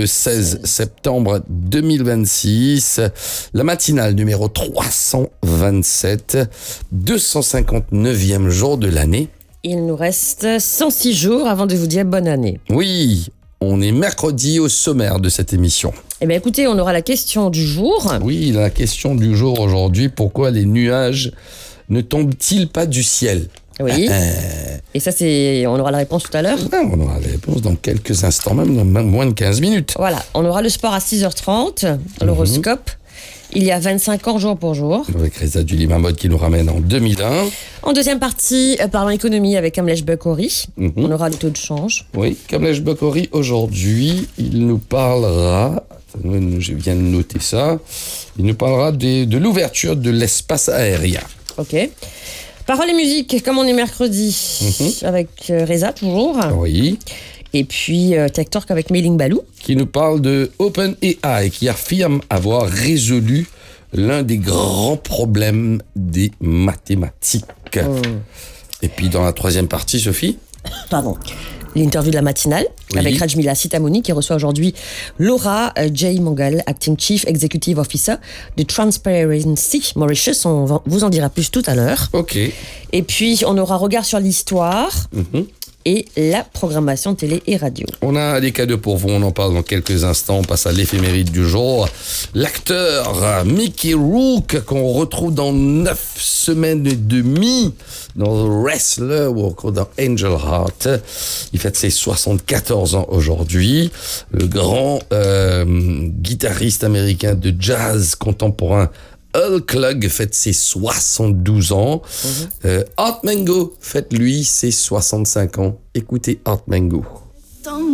le 16 septembre 2026. La matinale numéro 327, 259e jour de l'année. Il nous reste 106 jours avant de vous dire bonne année. Oui, on est mercredi au sommaire de cette émission. Eh bien écoutez, on aura la question du jour. Oui, la question du jour aujourd'hui, pourquoi les nuages ne tombent-ils pas du ciel ? Oui. Et ça, on aura la réponse tout à l'heure. On aura la réponse dans quelques instants, même dans moins de 15 minutes. Voilà, on aura le sport à 6h30, l'horoscope. Il y a 25 ans jour pour jour. Avec Reza Duli-Mahmoud qui nous ramène en 2001. En deuxième partie, parlons économie avec Kamlesh Bukhari. On aura le taux de change. Oui, Kamlesh Bukhari, aujourd'hui, il nous parlera, je viens de noter ça, il nous parlera de l'ouverture de l'espace aérien. Ok. Paroles et musique, comme on est mercredi, avec Reza toujours. Oui. Et puis Tech Talk avec Mailing Balou. Qui nous parle de OpenAI, qui affirme avoir résolu l'un des grands problèmes des mathématiques. Et puis dans la troisième partie, Sophie, l'interview de la matinale avec Rajmila Sitamouni qui reçoit aujourd'hui Laura J. Mangal, Acting Chief Executive Officer de Transparency Mauritius. On vous en dira plus tout à l'heure. Ok. Et puis on aura regard sur l'histoire et la programmation télé et radio. On a des cadeaux pour vous, on en parle dans quelques instants. On passe à l'éphéméride du jour. L'acteur Mickey Rourke, qu'on retrouve dans 9 semaines et demie dans The Wrestler ou encore dans Angel Heart. Il fête ses 74 ans aujourd'hui. Le grand guitariste américain de jazz contemporain Earl Klugg fête ses 72 ans. Art Mengo fête, lui, ses 65 ans. Écoutez Art Mengo.